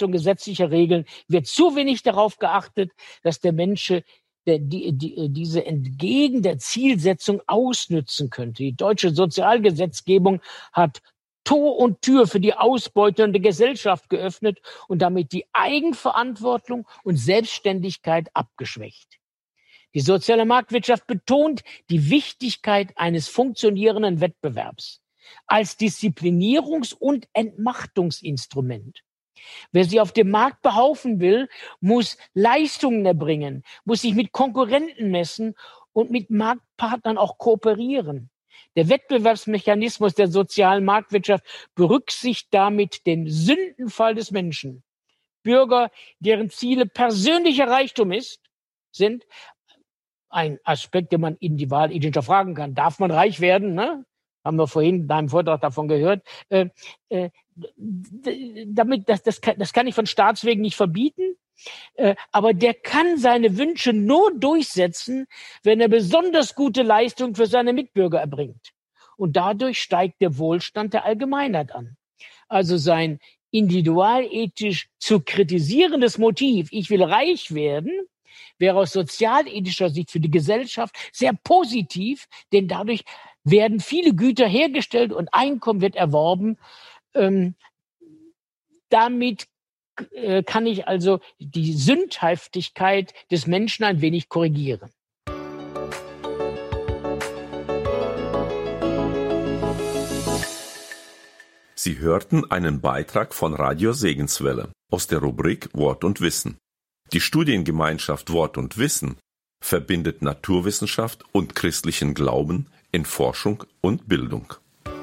gesetzlicher Regeln wird zu wenig darauf geachtet, dass der Mensch diese entgegen der Zielsetzung ausnützen könnte. Die deutsche Sozialgesetzgebung hat Tor und Tür für die ausbeutende Gesellschaft geöffnet und damit die Eigenverantwortung und Selbstständigkeit abgeschwächt. Die soziale Marktwirtschaft betont die Wichtigkeit eines funktionierenden Wettbewerbs als Disziplinierungs- und Entmachtungsinstrument. Wer sich auf dem Markt behaupten will, muss Leistungen erbringen, muss sich mit Konkurrenten messen und mit Marktpartnern auch kooperieren. Der Wettbewerbsmechanismus der sozialen Marktwirtschaft berücksichtigt damit den Sündenfall des Menschen. Bürger, deren Ziele persönlicher Reichtum sind, ein Aspekt, den man individuell hinterfragen kann. Darf man reich werden? Ne? Haben wir vorhin in deinem Vortrag davon gehört. Das kann ich von Staatswegen nicht verbieten, aber der kann seine Wünsche nur durchsetzen, wenn er besonders gute Leistung für seine Mitbürger erbringt. Und dadurch steigt der Wohlstand der Allgemeinheit an. Also sein individualethisch zu kritisierendes Motiv, ich will reich werden, wäre aus sozialethischer Sicht für die Gesellschaft sehr positiv, denn dadurch werden viele Güter hergestellt und Einkommen wird erworben. Damit kann ich also die Sündhaftigkeit des Menschen ein wenig korrigieren. Sie hörten einen Beitrag von Radio Segenswelle aus der Rubrik Wort und Wissen. Die Studiengemeinschaft Wort und Wissen verbindet Naturwissenschaft und christlichen Glauben in Forschung und Bildung.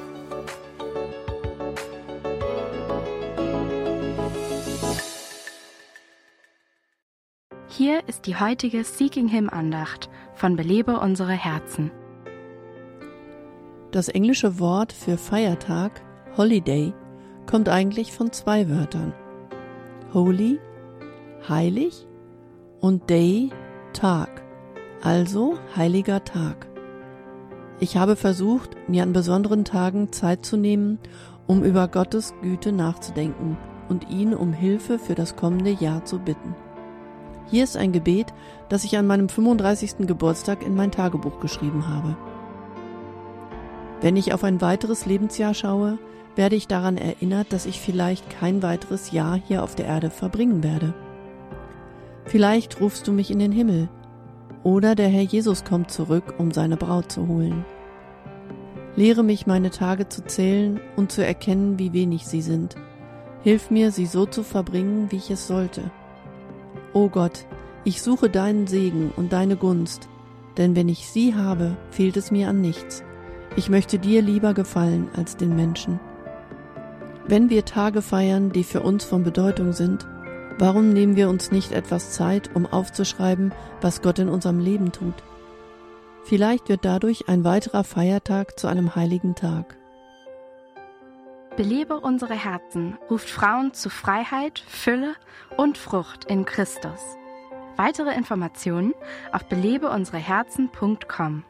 Hier ist die heutige Seeking Him Andacht von Belebe unsere Herzen. Das englische Wort für Feiertag, Holiday, kommt eigentlich von 2 Wörtern. Holy, heilig, und Day, Tag, also heiliger Tag. Ich habe versucht, mir an besonderen Tagen Zeit zu nehmen, um über Gottes Güte nachzudenken und ihn um Hilfe für das kommende Jahr zu bitten. Hier ist ein Gebet, das ich an meinem 35. Geburtstag in mein Tagebuch geschrieben habe. Wenn ich auf ein weiteres Lebensjahr schaue, werde ich daran erinnert, dass ich vielleicht kein weiteres Jahr hier auf der Erde verbringen werde. Vielleicht rufst du mich in den Himmel, oder der Herr Jesus kommt zurück, um seine Braut zu holen. Lehre mich, meine Tage zu zählen und zu erkennen, wie wenig sie sind. Hilf mir, sie so zu verbringen, wie ich es sollte. O Gott, ich suche deinen Segen und deine Gunst, denn wenn ich sie habe, fehlt es mir an nichts. Ich möchte dir lieber gefallen als den Menschen. Wenn wir Tage feiern, die für uns von Bedeutung sind, warum nehmen wir uns nicht etwas Zeit, um aufzuschreiben, was Gott in unserem Leben tut? Vielleicht wird dadurch ein weiterer Feiertag zu einem heiligen Tag. Belebe unsere Herzen ruft Frauen zu Freiheit, Fülle und Frucht in Christus. Weitere Informationen auf belebeunsereherzen.com.